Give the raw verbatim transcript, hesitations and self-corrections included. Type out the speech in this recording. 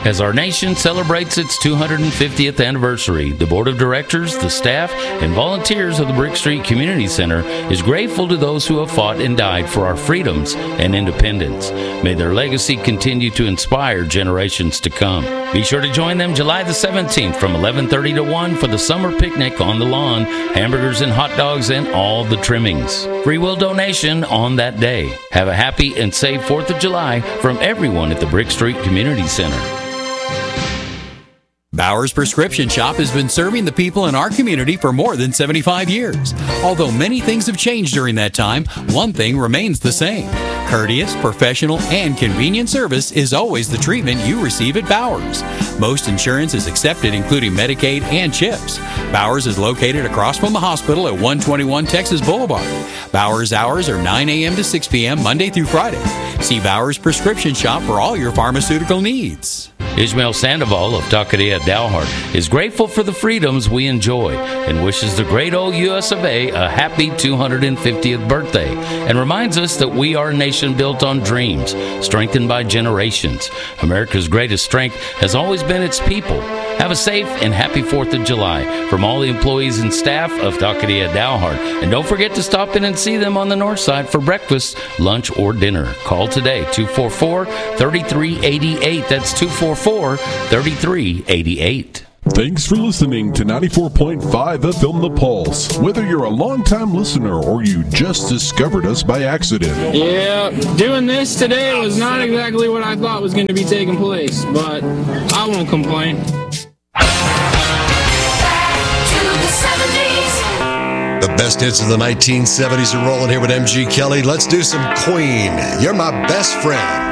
As our nation celebrates its two hundred fiftieth anniversary, the Board of Directors, the staff, and volunteers of the Brick Street Community Center is grateful to those who have fought and died for our freedoms and independence. May their legacy continue to inspire generations to come. Be sure to join them July the seventeenth from eleven thirty to one for the summer picnic on the lawn, hamburgers and hot dogs, and all the trimmings. Free will donation on that day. Have a happy and safe fourth of July from everyone at the Brick Street Community Center. Bowers Prescription Shop has been serving the people in our community for more than seventy-five years. Although many things have changed during that time, one thing remains the same. Courteous, professional, and convenient service is always the treatment you receive at Bowers. Most insurance is accepted, including Medicaid and CHIPS. Bowers is located across from the hospital at one twenty-one Texas Boulevard. Bowers hours are nine a.m. to six p.m. Monday through Friday. See Bowers Prescription Shop for all your pharmaceutical needs. Ishmael Sandoval of Taqueria Dalhart is grateful for the freedoms we enjoy and wishes the great old U S of A a happy two hundred fiftieth birthday and reminds us that we are a nation built on dreams, strengthened by generations. America's greatest strength has always been its people. Have a safe and happy fourth of July from all the employees and staff of Taqueria Dalhart. And don't forget to stop in and see them on the north side for breakfast, lunch, or dinner. Call today, two four four, three three eight eight. That's two four four, three three eight eight. Thanks for listening to ninety-four point five F M The Pulse. Whether you're a longtime listener or you just discovered us by accident. Yeah, doing this today was not exactly what I thought was going to be taking place, but I won't complain. The best hits of the nineteen seventies are rolling here with M G Kelly. Let's do some Queen. You're my best friend.